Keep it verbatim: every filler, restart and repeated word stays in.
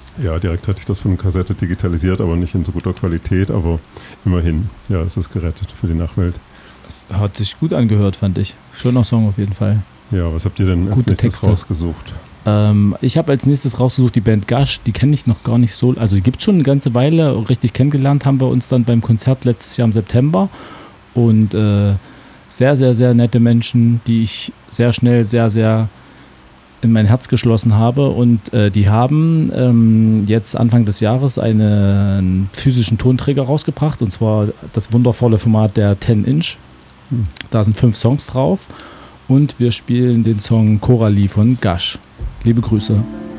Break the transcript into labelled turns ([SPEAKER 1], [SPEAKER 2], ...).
[SPEAKER 1] Ja, direkt hatte ich das von Kassette digitalisiert, aber nicht in so guter Qualität, aber immerhin, ja, es ist gerettet für die Nachwelt.
[SPEAKER 2] Das hat sich gut angehört, fand ich. Schöner Song auf jeden Fall.
[SPEAKER 1] Ja, was habt ihr denn
[SPEAKER 2] Gute
[SPEAKER 1] als nächstes
[SPEAKER 2] Texte
[SPEAKER 1] rausgesucht?
[SPEAKER 2] Ähm, ich habe als nächstes rausgesucht die Band Gush, die kenne ich noch gar nicht so, also die gibt es schon eine ganze Weile, richtig kennengelernt haben wir uns dann beim Konzert letztes Jahr im September und äh, sehr, sehr, sehr nette Menschen, die ich sehr schnell, sehr, sehr in mein Herz geschlossen habe und äh, die haben ähm, jetzt Anfang des Jahres einen physischen Tonträger rausgebracht und zwar das wundervolle Format der zehn Inch. Hm. Da sind fünf Songs drauf und wir spielen den Song Coralie von Gush. Liebe Grüße.